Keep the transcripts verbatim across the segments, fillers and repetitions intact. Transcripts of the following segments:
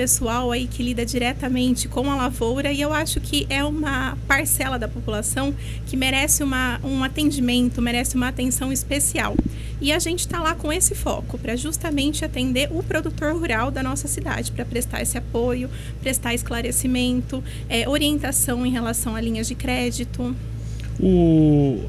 pessoal aí que lida diretamente com a lavoura, e eu acho que é uma parcela da população que merece uma, um atendimento, merece uma atenção especial. E a gente está lá com esse foco, para justamente atender o produtor rural da nossa cidade, para prestar esse apoio, prestar esclarecimento, é, orientação em relação a linhas de crédito. O...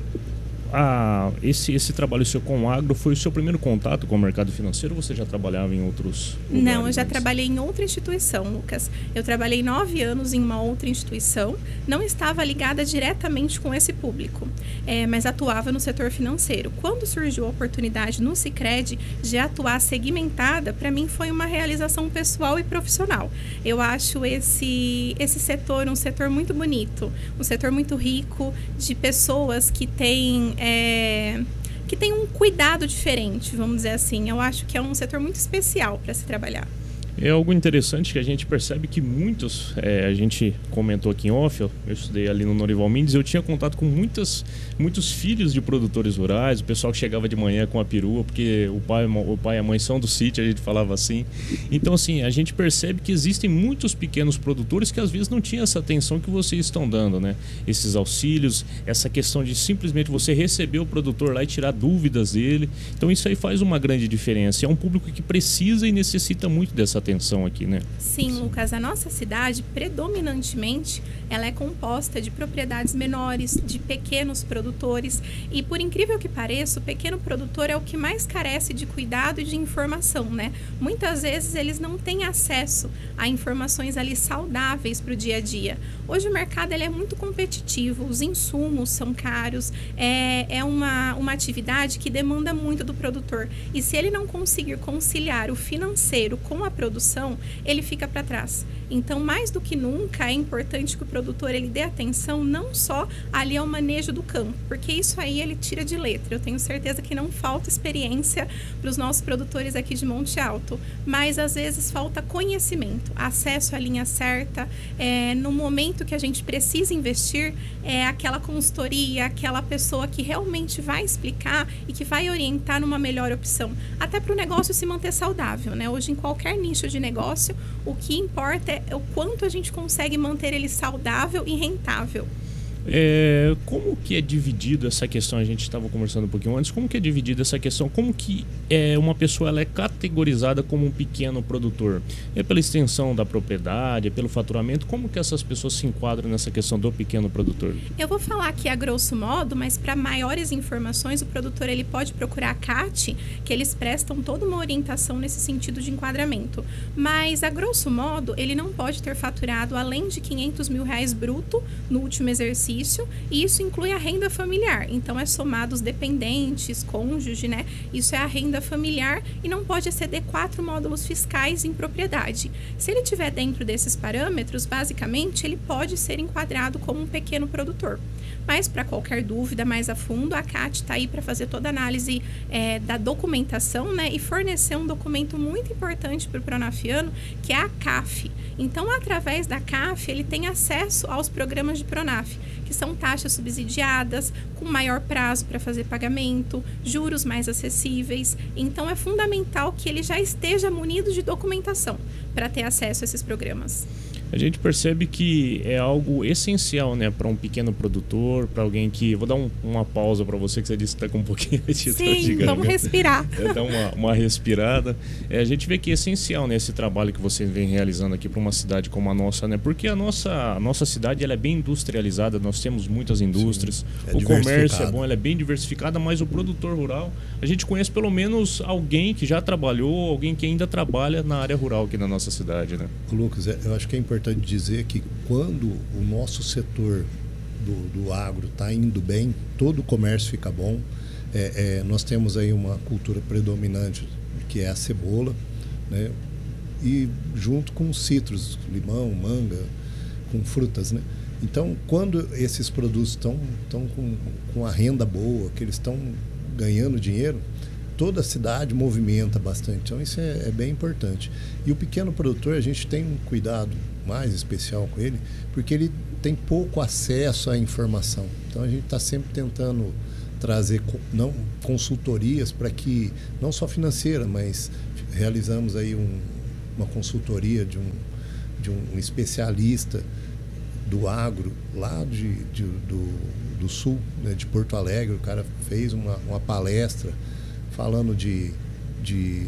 Ah, esse, esse trabalho seu com o agro foi o seu primeiro contato com o mercado financeiro ou você já trabalhava em outros lugares? Não, eu já trabalhei em outra instituição, Lucas. Eu trabalhei nove anos em uma outra instituição, não estava ligada diretamente com esse público, é, mas atuava no setor financeiro. Quando surgiu a oportunidade no Sicredi de atuar segmentada, para mim foi uma realização pessoal e profissional. Eu acho esse, esse setor um setor muito bonito, um setor muito rico, de pessoas que têm... É, que tem um cuidado diferente, vamos dizer assim. Eu acho que é um setor muito especial para se trabalhar. É algo interessante que a gente percebe que muitos, é, a gente comentou aqui em off, eu estudei ali no Norival Mendes, eu tinha contato com muitas, muitos filhos de produtores rurais, o pessoal que chegava de manhã com a perua, porque o pai, o pai e a mãe são do sítio, a gente falava assim. Então, assim, a gente percebe que existem muitos pequenos produtores que às vezes não tinham essa atenção que vocês estão dando, né? Esses auxílios, essa questão de simplesmente você receber o produtor lá e tirar dúvidas dele. Então, isso aí faz uma grande diferença. É um público que precisa e necessita muito dessa atenção aqui, né? Sim, Lucas, a nossa cidade, predominantemente, ela é composta de propriedades menores, de pequenos produtores, e por incrível que pareça, o pequeno produtor é o que mais carece de cuidado e de informação, né? Muitas vezes eles não têm acesso a informações ali saudáveis para o dia a dia. Hoje o mercado ele é muito competitivo, os insumos são caros, é, é uma, uma atividade que demanda muito do produtor, e se ele não conseguir conciliar o financeiro com a produção, ele fica para trás. Então, mais do que nunca, é importante que o produtor ele dê atenção não só ali ao manejo do campo, porque isso aí ele tira de letra. Eu tenho certeza que não falta experiência para os nossos produtores aqui de Monte Alto, mas às vezes falta conhecimento, acesso à linha certa, é, no momento que a gente precisa investir, é aquela consultoria, aquela pessoa que realmente vai explicar e que vai orientar numa melhor opção, até para o negócio se manter saudável, né? Hoje, em qualquer nicho de negócio, o que importa é o quanto a gente consegue manter ele saudável e rentável. É, como que é dividido essa questão? A gente estava conversando um pouquinho antes. Como que é dividida essa questão? Como que é, uma pessoa ela é categorizada como um pequeno produtor? É pela extensão da propriedade, é pelo faturamento? Como que essas pessoas se enquadram nessa questão do pequeno produtor? Eu vou falar aqui a grosso modo, mas para maiores informações o produtor ele pode procurar a C A T, que eles prestam toda uma orientação nesse sentido de enquadramento. Mas a grosso modo ele não pode ter faturado além de quinhentos mil reais bruto no último exercício. E isso inclui a renda familiar, então é somado os dependentes, cônjuge, né? Isso é a renda familiar e não pode exceder quatro módulos fiscais em propriedade. Se ele estiver dentro desses parâmetros, basicamente ele pode ser enquadrado como um pequeno produtor. Mas para qualquer dúvida mais a fundo, a C A T está aí para fazer toda a análise é, da documentação, né? E fornecer um documento muito importante para o pronafiano, que é a C A F. Então, através da C A F, ele tem acesso aos programas de Pronaf, que são taxas subsidiadas, com maior prazo para fazer pagamento, juros mais acessíveis. Então, é fundamental que ele já esteja munido de documentação para ter acesso a esses programas. A gente percebe que é algo essencial, né, para um pequeno produtor, para alguém que... Vou dar um, uma pausa para você, que você disse que está com um pouquinho de Sim, vamos respirar. É, dar uma, uma respirada. É, a gente vê que é essencial, né, esse trabalho que você vem realizando aqui para uma cidade como a nossa, né? Porque a nossa, a nossa cidade ela é bem industrializada, nós temos muitas indústrias, é o comércio é bom, ela é bem diversificada, mas o produtor rural, a gente conhece pelo menos alguém que já trabalhou, alguém que ainda trabalha na área rural aqui na nossa cidade, né? Lucas, eu acho que é importante dizer que quando o nosso setor do, do agro está indo bem, todo o comércio fica bom. É, é, nós temos aí uma cultura predominante que é a cebola, né? E junto com citros, limão, manga, com frutas, né? Então, quando esses produtos estão estão com, com a renda boa, que eles estão ganhando dinheiro, toda a cidade movimenta bastante. Então, isso é, é bem importante. E o pequeno produtor, a gente tem um cuidado mais especial com ele, porque ele tem pouco acesso à informação. Então, a gente está sempre tentando trazer não, consultorias para que, não só financeira, mas realizamos aí um, uma consultoria de um, de um especialista do agro lá de, de, do, do sul, né, de Porto Alegre. O cara fez uma, uma palestra falando de, de,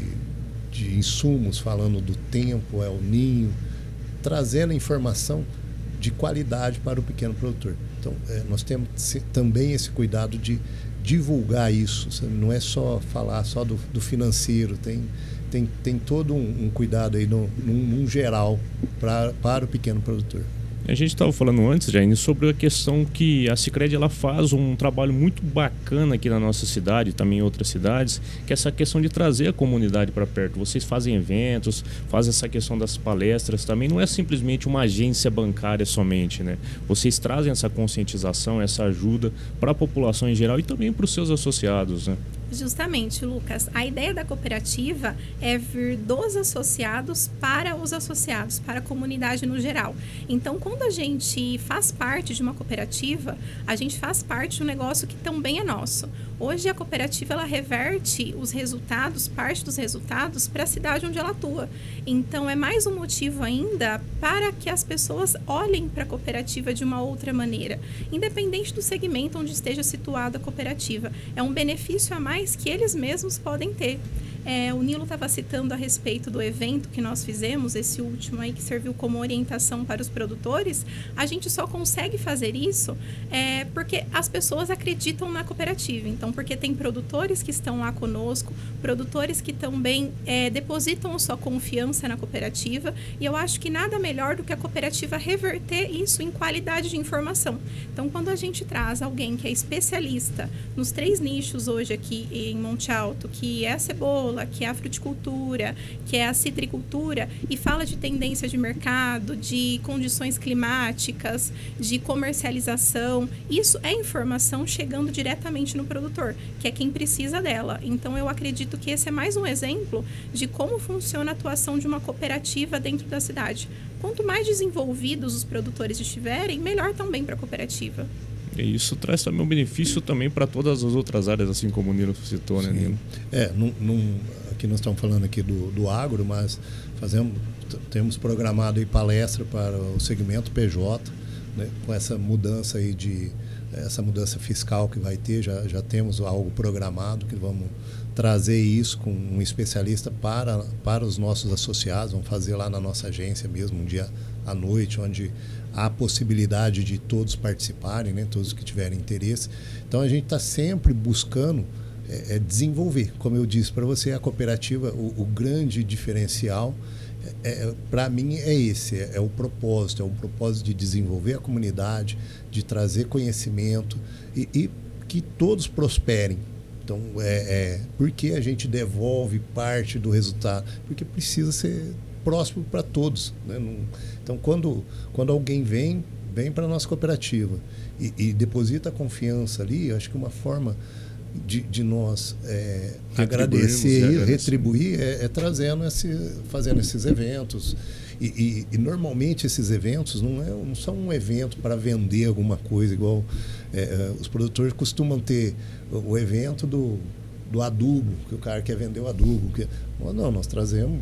de insumos, falando do tempo, El Ninho, trazendo informação de qualidade para o pequeno produtor. Então, é, nós temos também esse cuidado de divulgar isso. Não é só falar só do, do financeiro, tem, tem, tem todo um, um cuidado aí no, num, num geral pra, para o pequeno produtor. A gente estava falando antes, Jaine, sobre a questão que a Sicredi ela faz um trabalho muito bacana aqui na nossa cidade, também em outras cidades, que é essa questão de trazer a comunidade para perto. Vocês fazem eventos, fazem essa questão das palestras, também não é simplesmente uma agência bancária somente, né? Vocês trazem essa conscientização, essa ajuda para a população em geral e também para os seus associados, né? Justamente, Lucas, a ideia da cooperativa é vir dos associados para os associados, para a comunidade no geral. Então, quando a gente faz parte de uma cooperativa, a gente faz parte de um negócio que também é nosso. Hoje, a cooperativa ela reverte os resultados, parte dos resultados, para a cidade onde ela atua. Então, é mais um motivo ainda para que as pessoas olhem para a cooperativa de uma outra maneira, independente do segmento onde esteja situada a cooperativa. É um benefício a mais que eles mesmos podem ter. É, o Nilo estava citando a respeito do evento que nós fizemos, esse último aí que serviu como orientação para os produtores. A gente só consegue fazer isso é, porque as pessoas acreditam na cooperativa. Então, porque tem produtores que estão lá conosco, produtores que também é, depositam sua confiança na cooperativa, e eu acho que nada melhor do que a cooperativa reverter isso em qualidade de informação. Então, quando a gente traz alguém que é especialista nos três nichos hoje aqui em Monte Alto, que é a cebola, que é a fruticultura, que é a citricultura, e fala de tendência de mercado, de condições climáticas, de comercialização, isso é informação chegando diretamente no produtor, que é quem precisa dela. Então, eu acredito que esse é mais um exemplo de como funciona a atuação de uma cooperativa dentro da cidade. Quanto mais desenvolvidos os produtores estiverem, melhor também para a cooperativa. E isso traz também um benefício também para todas as outras áreas, assim como o Nilo citou, né, Nilo? É, num, num, aqui nós estamos falando aqui do, do agro, mas fazemos, temos programado aí palestra para o segmento P J, né, com essa mudança aí de essa mudança fiscal que vai ter, já, já temos algo programado que vamos trazer isso com um especialista para, para os nossos associados, vamos fazer lá na nossa agência mesmo, um dia à noite, onde há a possibilidade de todos participarem, né, todos que tiverem interesse. Então, a gente está sempre buscando é, é desenvolver. Como eu disse para você, a cooperativa, o, o grande diferencial, é, é, para mim, é esse, é, é o propósito, é o propósito de desenvolver a comunidade, de trazer conhecimento e, e que todos prosperem. Então, é, é, por que a gente devolve parte do resultado? Porque precisa ser próximo para todos, né? Não, então, quando, quando alguém vem, vem para a nossa cooperativa e, e deposita a confiança ali, eu acho que uma forma de, de nós é, agradecer e retribuir é, é trazendo esse, fazendo esses eventos. E, e, e normalmente esses eventos não, é, não são um evento para vender alguma coisa, igual é, os produtores costumam ter o, o evento do, do adubo, que o cara quer vender o adubo. Que, não, nós trazemos.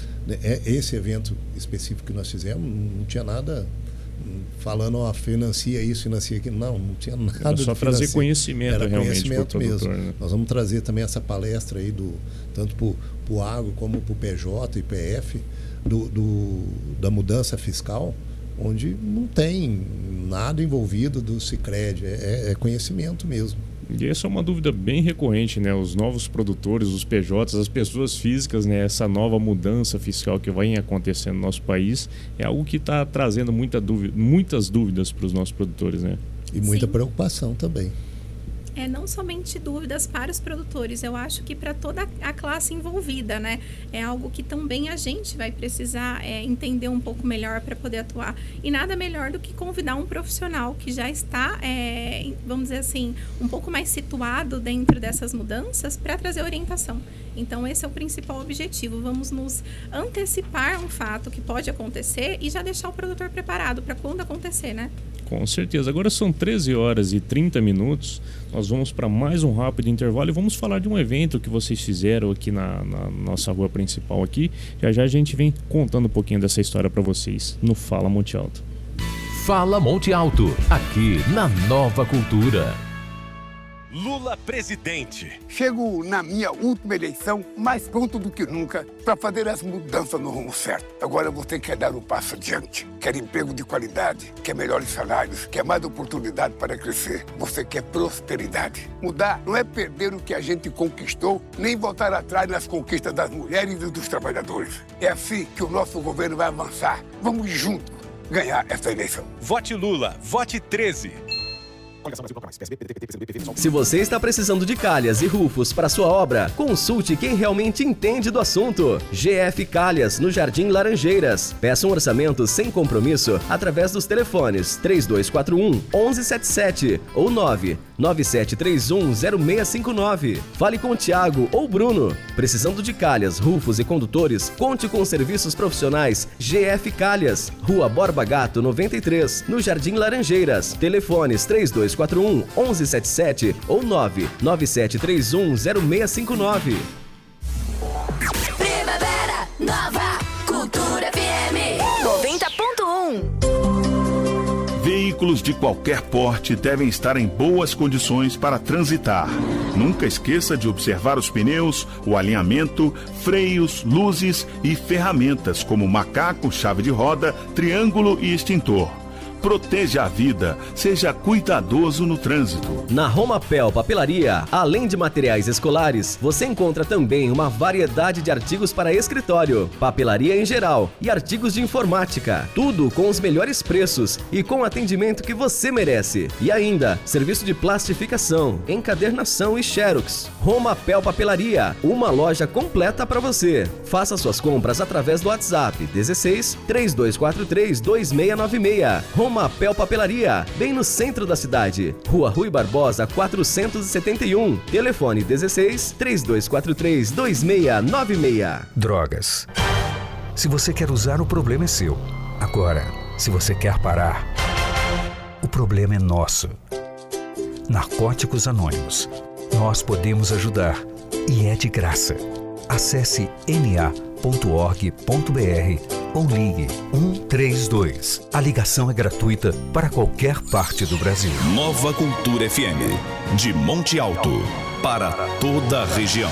É, esse evento específico que nós fizemos, não tinha nada falando, ó, financia isso, financia aquilo. Não, não tinha nada. Era só trazer conhecimento. Era realmente conhecimento mesmo. Né? Nós vamos trazer também essa palestra aí, do, tanto para o agro como para o P J e P F, do, do, da mudança fiscal, onde não tem nada envolvido do Sicredi, é, é conhecimento mesmo. E essa é uma dúvida bem recorrente, né? Os novos produtores, os P Js, as pessoas físicas, né? Essa nova mudança fiscal que vai acontecendo no nosso país é algo que está trazendo muita dúvida, muitas dúvidas para os nossos produtores, né? E muita Sim. preocupação também. É, não somente dúvidas para os produtores, eu acho que para toda a classe envolvida, né? É algo que também a gente vai precisar é, entender um pouco melhor para poder atuar. E nada melhor do que convidar um profissional que já está, é, vamos dizer assim, um pouco mais situado dentro dessas mudanças para trazer orientação. Então, esse é o principal objetivo. Vamos nos antecipar um fato que pode acontecer e já deixar o produtor preparado para quando acontecer, né? Com certeza. Agora são treze horas e trinta minutos. Nós vamos para mais um rápido intervalo e vamos falar de um evento que vocês fizeram aqui na, na nossa rua principal aqui. Já já a gente vem contando um pouquinho dessa história para vocês no Fala Monte Alto. Fala Monte Alto, aqui na Nova Cultura. Lula presidente. Chego na minha última eleição mais pronto do que nunca para fazer as mudanças no rumo certo. Agora você quer dar um passo adiante, quer emprego de qualidade, quer melhores salários, quer mais oportunidade para crescer. Você quer prosperidade. Mudar não é perder o que a gente conquistou, nem voltar atrás nas conquistas das mulheres e dos trabalhadores. É assim que o nosso governo vai avançar. Vamos juntos ganhar essa eleição. Vote Lula, vote treze. Se você está precisando de calhas e rufos para sua obra, consulte quem realmente entende do assunto. G F Calhas, no Jardim Laranjeiras. Peça um orçamento sem compromisso através dos telefones três dois quatro um, um um sete sete ou nove nove sete três um, zero seis cinco nove. Fale com o Thiago ou Bruno. Precisando de calhas, rufos e condutores, conte com os serviços profissionais G F Calhas. Rua Borba Gato, noventa e três, no Jardim Laranjeiras. Telefones três dois quatro um, um um sete sete ou nove nove sete três um, zero seis cinco nove. Primavera Nova Cultura F M noventa ponto um. Veículos de qualquer porte devem estar em boas condições para transitar. Nunca esqueça de observar os pneus, o alinhamento, freios, luzes e ferramentas como macaco, chave de roda, triângulo e extintor. Proteja a vida, seja cuidadoso no trânsito. Na Romapel Papelaria, além de materiais escolares, você encontra também uma variedade de artigos para escritório, papelaria em geral e artigos de informática. Tudo com os melhores preços e com o atendimento que você merece. E ainda, serviço de plastificação, encadernação e xerox. Romapel Papelaria, uma loja completa para você. Faça suas compras através do WhatsApp dezesseis, três dois quatro três, dois seis nove seis. Romapel Papelaria, bem no centro da cidade. Rua Rui Barbosa, quatrocentos e setenta e um. Telefone dezesseis, três dois quatro três, dois seis nove seis. Drogas. Se você quer usar, o problema é seu. Agora, se você quer parar, o problema é nosso. Narcóticos Anônimos. Nós podemos ajudar. E é de graça. Acesse n a ponto org ponto b r ou ligue um três dois. A ligação é gratuita para qualquer parte do Brasil. Nova Cultura F M, de Monte Alto, para toda a região.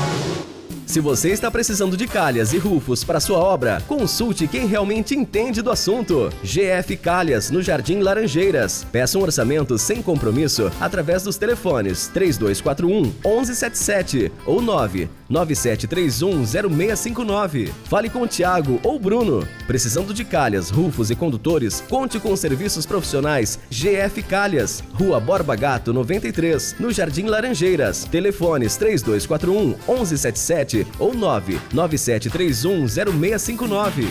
Se você está precisando de calhas e rufos para sua obra, consulte quem realmente entende do assunto. G F Calhas, no Jardim Laranjeiras. Peça um orçamento sem compromisso através dos telefones três dois quatro um, um um sete sete ou nove nove sete três um, zero seis cinco nove. Fale com o Thiago ou Bruno. Precisando de calhas, rufos e condutores, conte com os serviços profissionais G F Calhas. Rua Borba Gato, noventa e três, no Jardim Laranjeiras. Telefones três dois quatro um, um um sete sete ou nove nove sete três um, zero seis cinco nove.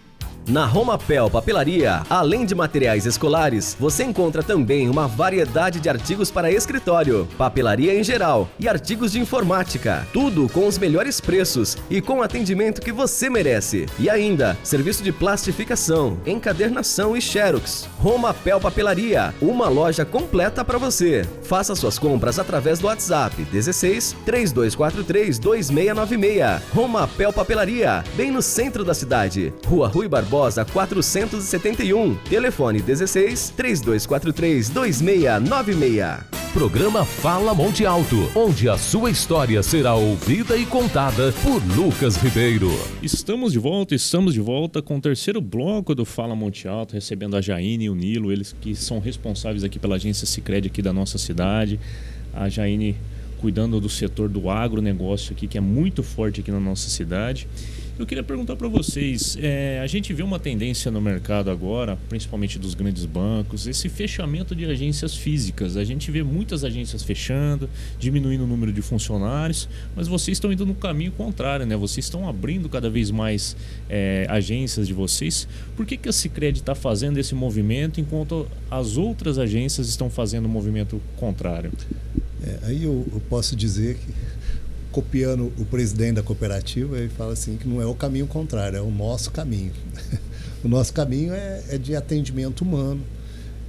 Na Romapel Papelaria, além de materiais escolares, você encontra também uma variedade de artigos para escritório, papelaria em geral e artigos de informática. Tudo com os melhores preços e com o atendimento que você merece. E ainda, serviço de plastificação, encadernação e xerox. Romapel Papelaria, uma loja completa para você. Faça suas compras através do WhatsApp dezesseis, três dois quatro três, dois seis nove seis. Romapel Papelaria, bem no centro da cidade. Rua Rui Barbosa, quatrocentos e setenta e um. Telefone dezesseis, três dois quatro três, dois seis nove seis. Programa Fala Monte Alto, onde a sua história será ouvida e contada por Lucas Ribeiro. Estamos de volta, estamos de volta com o terceiro bloco do Fala Monte Alto, recebendo a Jaine e o Nilo, eles que são responsáveis aqui pela agência Sicredi aqui da nossa cidade. A Jaine cuidando do setor do agronegócio aqui, que é muito forte aqui na nossa cidade. Eu queria perguntar para vocês, é, a gente vê uma tendência no mercado agora, principalmente dos grandes bancos, esse fechamento de agências físicas. A gente vê muitas agências fechando, diminuindo o número de funcionários, mas vocês estão indo no caminho contrário, né? Vocês estão abrindo cada vez mais é, agências de vocês. Por que que a Sicredi está fazendo esse movimento enquanto as outras agências estão fazendo o movimento contrário? É, aí eu, eu posso dizer que, copiando o presidente da cooperativa, ele fala assim que não é o caminho contrário, é o nosso caminho. O nosso caminho é, é de atendimento humano,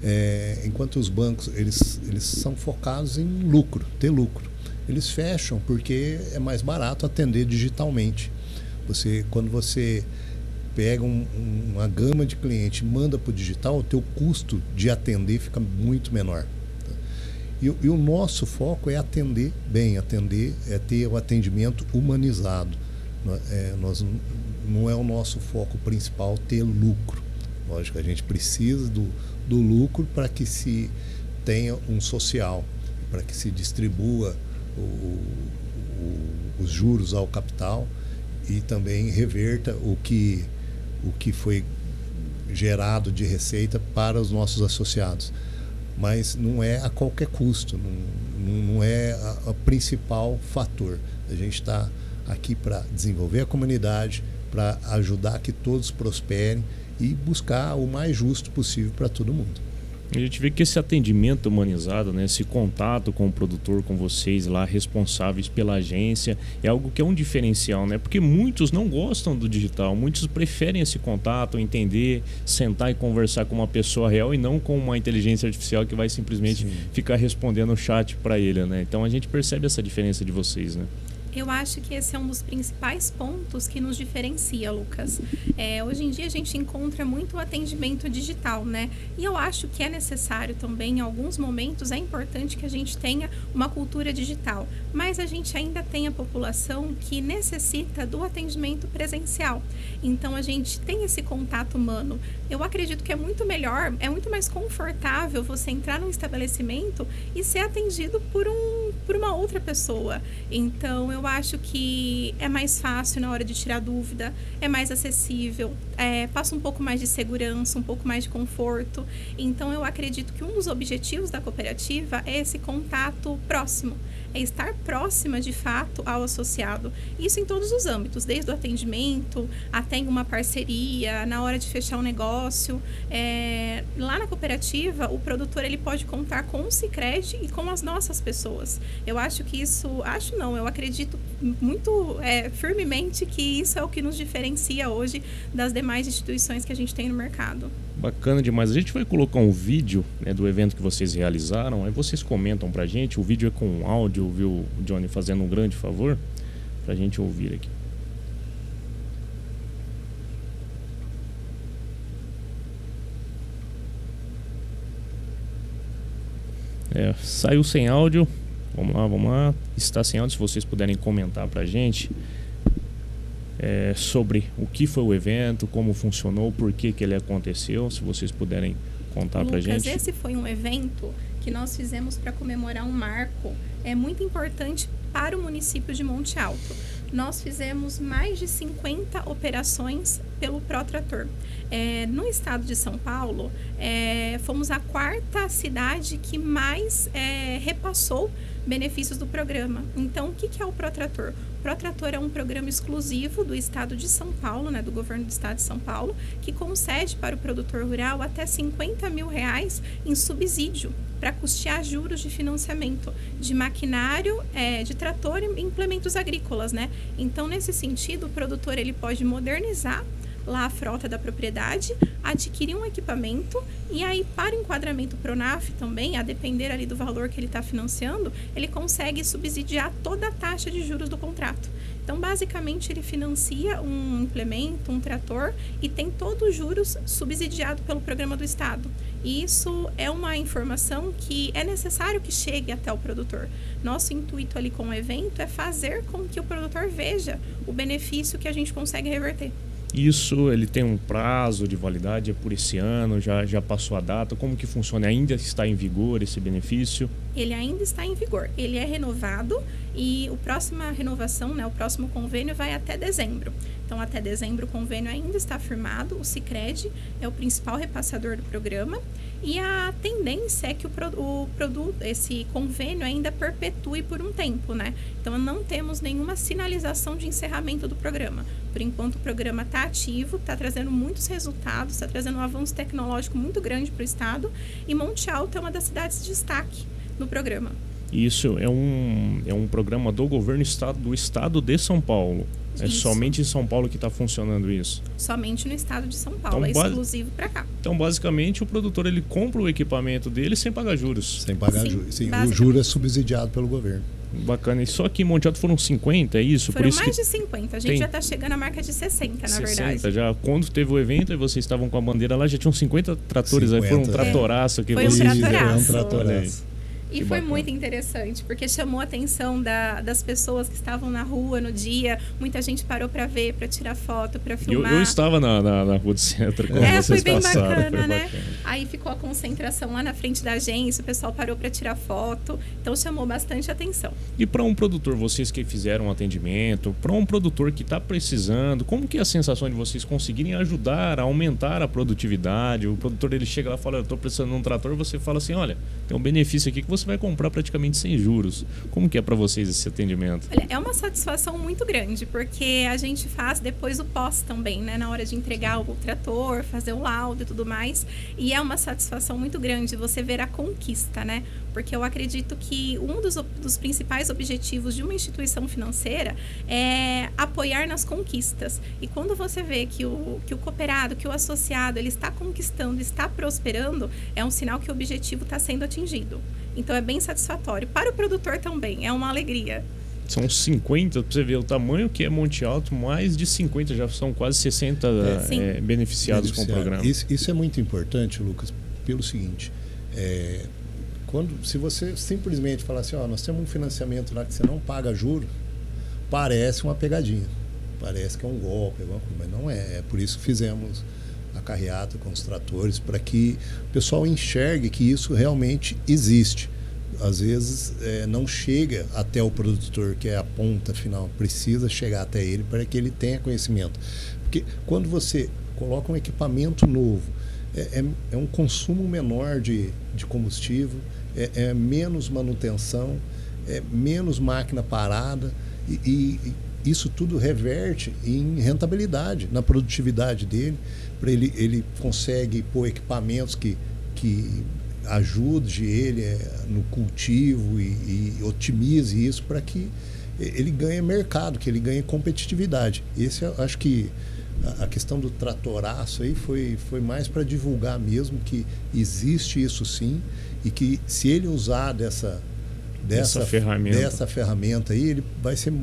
É, enquanto os bancos eles, eles são focados em lucro, ter lucro. Eles fecham porque é mais barato atender digitalmente. Você, quando você pega um, uma gama de clientes e manda para o digital, o teu custo de atender fica muito menor. E, e o nosso foco é atender bem, atender, é ter o atendimento humanizado. É, nós, não é o nosso foco principal ter lucro. Lógico, a gente precisa do, do lucro para que se tenha um social, para que se distribua o, o, os juros ao capital e também reverta o que, o que foi gerado de receita para os nossos associados. Mas não é a qualquer custo, não, não é o principal fator. A gente está aqui para desenvolver a comunidade, para ajudar que todos prosperem e buscar o mais justo possível para todo mundo. A gente vê que esse atendimento humanizado, né, esse contato com o produtor, com vocês lá responsáveis pela agência, é algo que é um diferencial, né? Porque muitos não gostam do digital, muitos preferem esse contato, entender, sentar e conversar com uma pessoa real e não com uma inteligência artificial que vai simplesmente Sim. ficar respondendo o chat para ele, né? Então a gente percebe essa diferença de vocês, né? Eu acho que esse é um dos principais pontos que nos diferencia, Lucas. É, hoje em dia a gente encontra muito o atendimento digital, né? E eu acho que é necessário também, em alguns momentos, é importante que a gente tenha uma cultura digital. Mas a gente ainda tem a população que necessita do atendimento presencial. Então a gente tem esse contato humano. Eu acredito que é muito melhor, é muito mais confortável você entrar num estabelecimento e ser atendido por, um, por uma outra pessoa. Então eu Eu acho que é mais fácil na hora de tirar dúvida, é mais acessível, é, passa um pouco mais de segurança, um pouco mais de conforto. Então, eu acredito que um dos objetivos da cooperativa é esse contato próximo, é estar próxima, de fato, ao associado. Isso em todos os âmbitos, desde o atendimento até em uma parceria, na hora de fechar um negócio. É, lá na cooperativa, o produtor ele pode contar com o Sicredi e com as nossas pessoas. Eu acho que isso... Acho não, eu acredito muito é, firmemente que isso é o que nos diferencia hoje das demais instituições que a gente tem no mercado. Bacana demais. A gente vai colocar um vídeo, né, do evento que vocês realizaram. Aí vocês comentam pra gente. O vídeo é com áudio, viu, Johnny, fazendo um grande favor pra gente ouvir aqui. É, saiu sem áudio. Vamos lá, vamos lá. Está sem áudio, se vocês puderem comentar pra gente é, sobre o que foi o evento, como funcionou, por que que ele aconteceu, se vocês puderem contar Lucas, pra gente. Esse foi um evento que nós fizemos para comemorar um marco é muito importante para o município de Monte Alto. Nós fizemos mais de cinquenta operações pelo Protrator. É, no estado de São Paulo, é, fomos a quarta cidade que mais é, repassou benefícios do programa. Então, o que, que é o Protrator? O Protrator é um programa exclusivo do estado de São Paulo, né, do governo do estado de São Paulo, que concede para o produtor rural até cinquenta mil reais em subsídio para custear juros de financiamento de maquinário, é, de trator e implementos agrícolas, né? Então, nesse sentido, o produtor ele pode modernizar lá a frota da propriedade, adquirir um equipamento e aí para enquadramento Pronaf também, a depender ali do valor que ele está financiando, ele consegue subsidiar toda a taxa de juros do contrato. Então, basicamente, ele financia um implemento, um trator e tem todos os juros subsidiado pelo programa do Estado. E isso é uma informação que é necessário que chegue até o produtor. Nosso intuito ali com o evento é fazer com que o produtor veja o benefício que a gente consegue reverter. Isso, ele tem um prazo de validade, é por esse ano, já, já passou a data, como que funciona? Ainda está em vigor esse benefício? Ele ainda está em vigor, ele é renovado e a próxima renovação, né, o próximo convênio vai até dezembro. Então, até dezembro o convênio ainda está firmado, o Sicredi é o principal repassador do programa e a tendência é que o, o produto, esse convênio ainda perpetue por um tempo, né? Então, não temos nenhuma sinalização de encerramento do programa. Por enquanto, o programa está ativo, está trazendo muitos resultados, está trazendo um avanço tecnológico muito grande para o estado e Monte Alto é uma das cidades de destaque no programa. Isso é um, é um programa do governo estado, do estado de São Paulo. É Isso. somente em São Paulo que está funcionando isso? Somente no estado de São Paulo, Então, é base- exclusivo para cá. Então, basicamente, o produtor ele compra o equipamento dele sem pagar juros. Sem pagar Sim, juros. Sim, o basicamente. juro é subsidiado pelo governo. Bacana. E só que em Monte Alto foram cinquenta, é isso? Foram Por isso mais que de cinquenta, a gente tem- já está chegando à marca de sessenta, na sessenta, verdade. já quando teve o evento e vocês estavam com a bandeira lá, já tinham cinquenta tratores, aí foi um cinquenta, tratoraço que Foi um vocês tratoraço. fizeram. É um Olha aí. tratoraço. E Que foi bacana. muito interessante, porque chamou a atenção da- das pessoas que estavam na rua no dia. Muita gente parou para ver, para tirar foto, para Eu, filmar. eu estava na, na, na rua do centro quando É, foi vocês bem passaram. bacana, foi né? bacana. Aí ficou a concentração lá na frente da agência, o pessoal parou para tirar foto, então chamou bastante atenção. E para um produtor, vocês que fizeram um atendimento, para um produtor que está precisando, como que é a sensação de vocês conseguirem ajudar a aumentar a produtividade? O produtor ele chega lá e fala, eu estou precisando de um trator, você fala assim, olha, tem um benefício aqui que você vai comprar praticamente sem juros. Como que é para vocês esse atendimento? Olha, é uma satisfação muito grande, porque a gente faz depois o pós também, né? Na hora de entregar o trator, fazer o laudo e tudo mais. E é uma satisfação muito grande você ver a conquista, né? Porque eu acredito que um dos, dos principais objetivos de uma instituição financeira é apoiar nas conquistas. E quando você vê que o, que o cooperado, que o associado, ele está conquistando, está prosperando, é um sinal que o objetivo está sendo atingido. Então é bem satisfatório. Para o produtor também, é uma alegria. São cinquenta, para você ver o tamanho que é Monte Alto, mais de cinquenta, já são quase sessenta Sim. é, beneficiados com o Beneficiário. programa. Isso, isso é muito importante, Lucas, pelo seguinte, é, quando, se você simplesmente falar assim, ó, nós temos um financiamento lá que você não paga juro, parece uma pegadinha, parece que é um golpe, alguma coisa, mas não é. É por isso que fizemos a carreata com os tratores, para que o pessoal enxergue que isso realmente existe. Às vezes é, não chega até o produtor, que é a ponta final, precisa chegar até ele para que ele tenha conhecimento. Porque quando você coloca um equipamento novo, é, é, é um consumo menor de, de combustível, é, é menos manutenção, é menos máquina parada, e, e isso tudo reverte em rentabilidade, na produtividade dele. Para ele, ele consegue pôr equipamentos que, que ajude ele é, no cultivo e, e otimize isso para que ele ganhe mercado, que ele ganhe competitividade. Esse eu acho que a, a questão do tratoraço aí foi, foi mais para divulgar mesmo que existe isso sim, e que se ele usar dessa, dessa, Essa ferramenta. dessa ferramenta aí, ele vai ser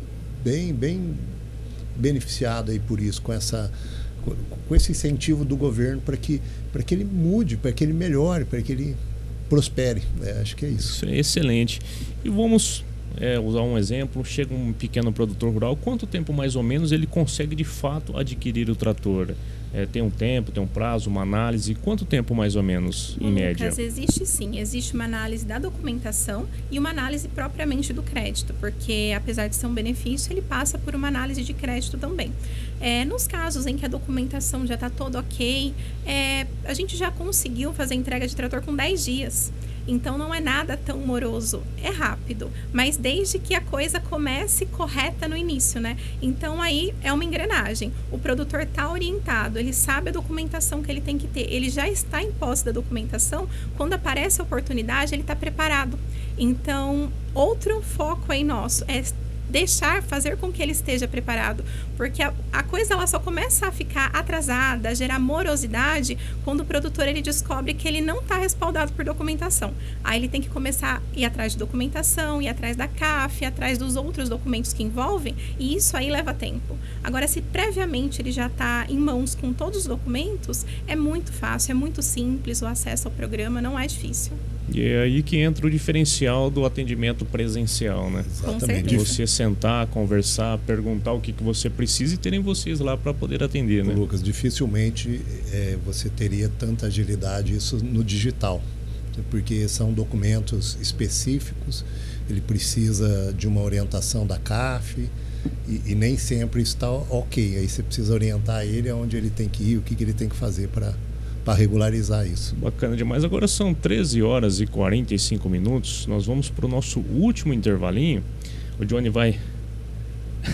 bem, bem beneficiado aí por isso, com essa com esse incentivo do governo para que, para que ele mude, para que ele melhore, para que ele prospere. É, acho que é isso. Isso é excelente. E vamos é, usar um exemplo. Chega um pequeno produtor rural, quanto tempo mais ou menos ele consegue de fato adquirir o trator? É, tem um tempo, tem um prazo, uma análise? Quanto tempo mais ou menos, em Lucas, média? existe sim, existe uma análise da documentação e uma análise propriamente do crédito, porque apesar de ser um benefício, ele passa por uma análise de crédito também. É, nos casos em que a documentação já está toda ok, é, a gente já conseguiu fazer a entrega de trator com dez dias. Então não é nada tão moroso, é rápido, mas desde que a coisa comece correta no início, né? Então aí é uma engrenagem. O produtor está orientado, ele sabe a documentação que ele tem que ter, ele já está em posse da documentação, quando aparece a oportunidade, ele está preparado. Então, outro foco aí nosso é deixar, fazer com que ele esteja preparado, porque a, a coisa ela só começa a ficar atrasada, a gerar morosidade, quando o produtor ele descobre que ele não está respaldado por documentação. Aí ele tem que começar a ir atrás de documentação, ir atrás da C A F, ir atrás dos outros documentos que envolvem, e isso aí leva tempo. Agora, se previamente ele já está em mãos com todos os documentos, é muito fácil, é muito simples, o acesso ao programa não é difícil. E é aí que entra o diferencial do atendimento presencial, né? Com De certeza. você sentar, conversar, perguntar o que, que você precisa e terem vocês lá para poder atender, né? Lucas, dificilmente é, você teria tanta agilidade isso no digital, porque são documentos específicos, ele precisa de uma orientação da C A F e, e nem sempre isso está ok. Aí você precisa orientar ele aonde ele tem que ir, o que, que ele tem que fazer para para regularizar isso. Bacana demais. Agora são treze horas e quarenta e cinco minutos. Nós vamos para o nosso último intervalinho. O Johnny vai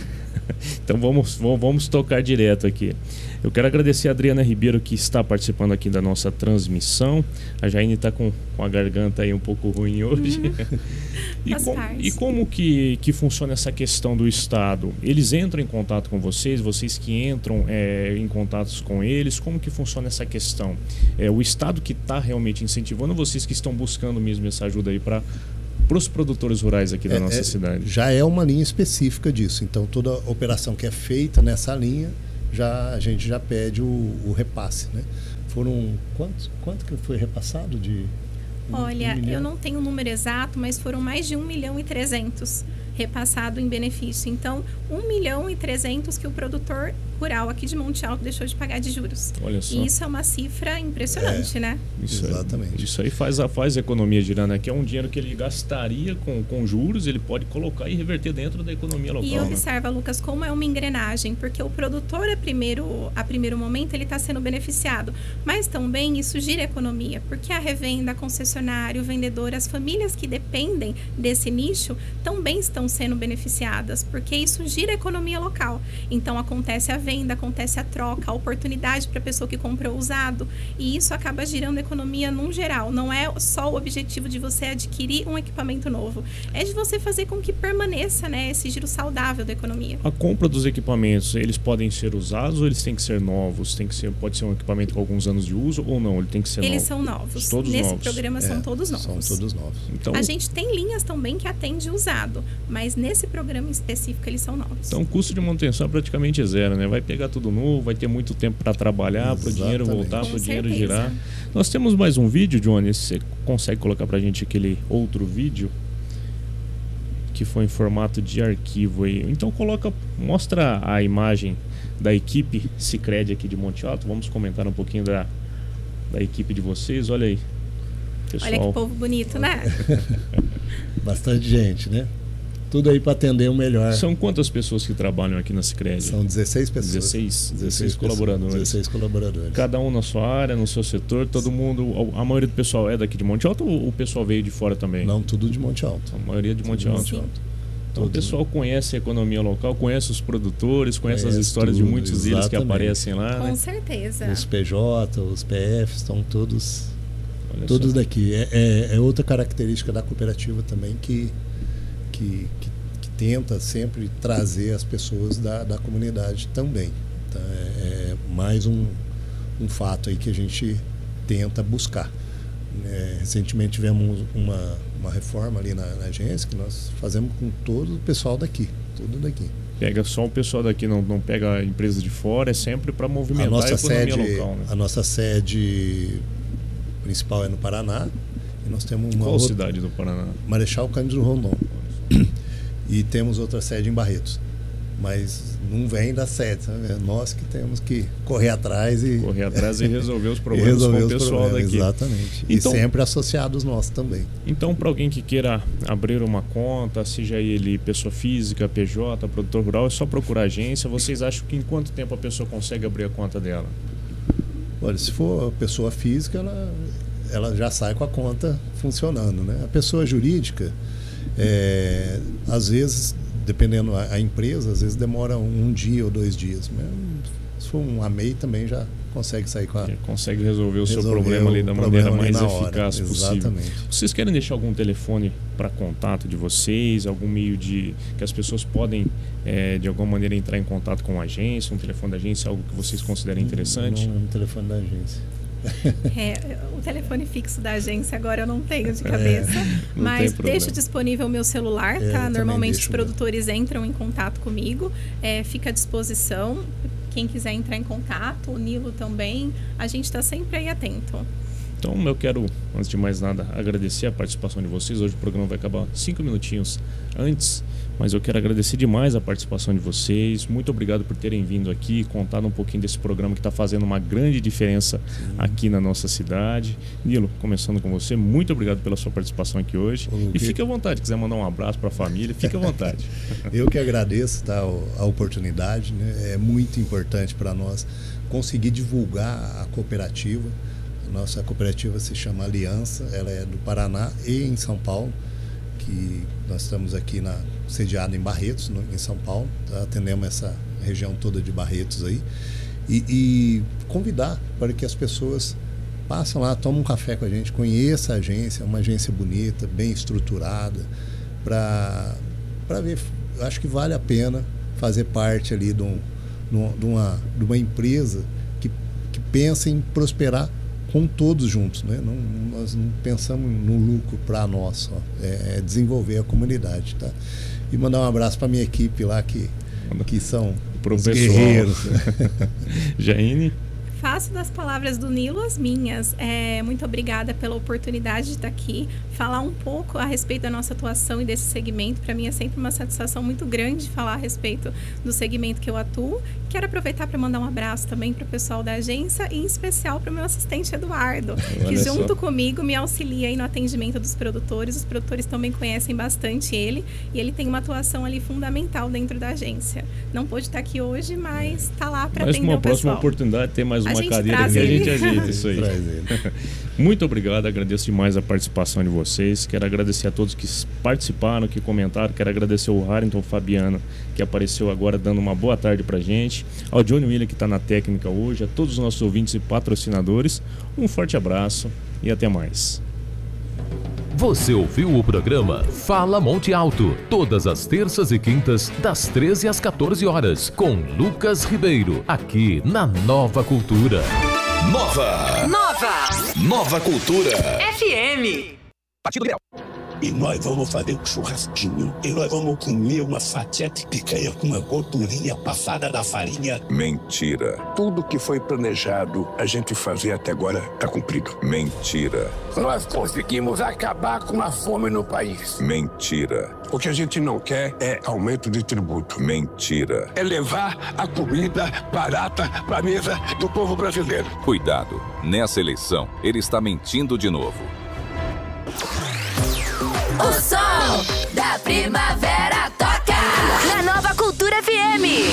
Então vamos, vamos tocar direto aqui. Eu quero agradecer a Adriana Ribeiro, que está participando aqui da nossa transmissão. A Jaine está com, com a garganta aí um pouco ruim hoje. Hum, e, com, e como que, que funciona essa questão do Estado? Eles entram em contato com vocês, vocês que entram é, em contatos com eles, como que funciona essa questão? É o Estado que está realmente incentivando, vocês que estão buscando mesmo essa ajuda aí para para os produtores rurais aqui da é, nossa é, cidade? Já é uma linha específica disso. Então, toda operação que é feita nessa linha, já, a gente já pede o, o repasse, né? Foram... Quanto, quanto que foi repassado de... Um, Olha, um eu não tenho o número exato, mas foram mais de um milhão e trezentos repassado em benefício. Então, um milhão e trezentos que o produtor rural aqui de Monte Alto deixou de pagar de juros. Olha só. E isso é uma cifra impressionante, é, né? Isso exatamente. Aí, isso aí faz a, faz a economia girar, né? Que é um dinheiro que ele gastaria com, com juros, ele pode colocar e reverter dentro da economia local. E observa, né, Lucas, como é uma engrenagem, porque o produtor, a primeiro, a primeiro momento, ele está sendo beneficiado. Mas também isso gira a economia, porque a revenda, a concessionária, o vendedor, as famílias que dependem desse nicho também estão sendo beneficiadas, porque isso gira a economia local. Então acontece a venda, acontece a troca, a oportunidade para a pessoa que comprou usado, e isso acaba girando a economia num geral. Não é só o objetivo de você adquirir um equipamento novo, é de você fazer com que permaneça, né, esse giro saudável da economia. A compra dos equipamentos, eles podem ser usados ou eles têm que ser novos? Tem que ser, pode ser um equipamento com alguns anos de uso ou não? Ele tem que ser eles novo? são novos. Todos Nesse novos. programa são é, todos novos. São todos novos. Então, a gente tem linhas também que atende usado, mas nesse programa específico eles são novos. Então o custo de manutenção é praticamente zero, né? Vai pegar tudo novo, vai ter muito tempo para trabalhar, para o dinheiro voltar, para o dinheiro girar. Nós temos mais um vídeo, Johnny. Você consegue colocar para a gente aquele outro vídeo que foi em formato de arquivo aí? Então coloca, mostra a imagem da equipe Sicredi aqui de Monte Alto. Vamos comentar um pouquinho da, da equipe de vocês. Olha aí, pessoal. Olha que povo bonito, né? Bastante gente, né? Tudo aí para atender o melhor. São quantas pessoas que trabalham aqui na Sicredi? São dezesseis pessoas. dezesseis, dezesseis colaboradores. dezesseis colaboradores. Cada um na sua área, no seu setor, todo mundo. A maioria do pessoal é daqui de Monte Alto ou o pessoal veio de fora também? Não, tudo de Monte Alto. A maioria de Monte Alto. Monte Alto. Então o pessoal conhece a economia local, conhece os produtores, conhece, conhece as histórias tudo, de muitos exatamente. deles que aparecem lá. Com né? certeza. Os P J, os P F estão todos, Olha todos só. daqui. É, é, é outra característica da cooperativa também que, que, que, que tenta sempre trazer as pessoas da, da comunidade também. Então, é, é mais um, um fato aí que a gente tenta buscar. É, recentemente tivemos uma, uma reforma ali na, na agência que nós fazemos com todo o pessoal daqui, tudo daqui. Pega só o pessoal daqui, não, não pega a empresa de fora, é sempre para movimentar a, nossa a economia sede, local. Né? A nossa sede principal é no Paraná. E nós temos uma Qual outra, cidade do Paraná? Marechal Cândido Rondon. E temos outra sede em Barretos. Mas não vem da sede, sabe? É nós que temos que correr atrás e... Correr atrás e resolver os problemas resolver com o pessoal daqui. Exatamente. Então, e sempre associados nossos também. Então, para alguém que queira abrir uma conta, seja ele pessoa física, P J, produtor rural, é só procurar a agência. Vocês acham que em quanto tempo a pessoa consegue abrir a conta dela? Olha, se for pessoa física, ela, ela já sai com a conta funcionando, né? A pessoa jurídica, é, às vezes... dependendo a, a empresa, às vezes demora um, um dia ou dois dias. Mas, se for um A M E I também já consegue sair com a... Já consegue resolver o seu problema ali da maneira mais eficaz hora. possível. Exatamente. Vocês querem deixar algum telefone para contato de vocês? Algum meio de que as pessoas podem, é, de alguma maneira, entrar em contato com a agência? Um telefone da agência, algo que vocês considerem interessante? Não, um telefone da agência. É, o telefone fixo da agência agora eu não tenho de cabeça, é, mas deixo disponível o meu celular, é, tá? Normalmente os mesmo. produtores entram em contato comigo, é, fica à disposição. Quem quiser entrar em contato, o Nilo também, a gente está sempre aí atento. Então eu quero, antes de mais nada, agradecer a participação de vocês. Hoje o programa vai acabar cinco minutinhos antes, mas eu quero agradecer demais a participação de vocês. Muito obrigado por terem vindo aqui, contado um pouquinho desse programa que está fazendo uma grande diferença Sim. aqui na nossa cidade. Nilo, começando com você, muito obrigado pela sua participação aqui hoje. Ô, e fique à vontade, quiser mandar um abraço para a família, fique à vontade. Eu que agradeço, tá, a oportunidade, né? É muito importante para nós conseguir divulgar a cooperativa. Nossa cooperativa se chama Aliança, ela é do Paraná e em São Paulo, que nós estamos aqui na, sediado em Barretos, no, em São Paulo, tá? Atendemos essa região toda de Barretos aí, e, e convidar para que as pessoas passem lá, tomem um café com a gente, conheça a agência, é uma agência bonita, bem estruturada, para para ver, acho que vale a pena fazer parte ali de, um, de, uma, de uma empresa que, que pensa em prosperar com todos juntos, né? Não, nós não pensamos no lucro para nós só, é, é desenvolver a comunidade, tá? E mandar um abraço para minha equipe lá que, que são os guerreiros. Jaine? Faço das palavras do Nilo as minhas. É, muito obrigada pela oportunidade de estar aqui, falar um pouco a respeito da nossa atuação e desse segmento. Para mim é sempre uma satisfação muito grande falar a respeito do segmento que eu atuo. Quero aproveitar para mandar um abraço também para o pessoal da agência e em especial para o meu assistente Eduardo, Olha que junto só. comigo me auxilia aí no atendimento dos produtores. Os produtores também conhecem bastante ele e ele tem uma atuação ali fundamental dentro da agência. Não pôde estar aqui hoje, mas está lá para atender uma o próxima pessoal. oportunidade, tem mais uma gente cadeira traz que a ele. gente ajeita isso aí. Traz ele. Muito obrigado, agradeço demais a participação de vocês. Quero agradecer a todos que participaram, que comentaram. Quero agradecer o Harrington Fabiano, que apareceu agora dando uma boa tarde pra gente. Ao Johnny William, que está na técnica hoje. A todos os nossos ouvintes e patrocinadores. Um forte abraço e até mais. Você ouviu o programa Fala Monte Alto, todas as terças e quintas, das treze às quatorze horas, com Lucas Ribeiro, aqui na Nova Cultura. Nova! Nova! Nova Cultura! F M. Partido Liberal. E nós vamos fazer um churrasquinho. E nós vamos comer uma fatia de picanha com uma gordurinha passada da farinha. Mentira. Tudo que foi planejado a gente fazer até agora está cumprido. Mentira. Nós conseguimos acabar com a fome no país. Mentira. O que a gente não quer é aumento de tributo. Mentira. É levar a comida barata para a mesa do povo brasileiro. Cuidado. Nessa eleição, ele está mentindo de novo. O som da primavera.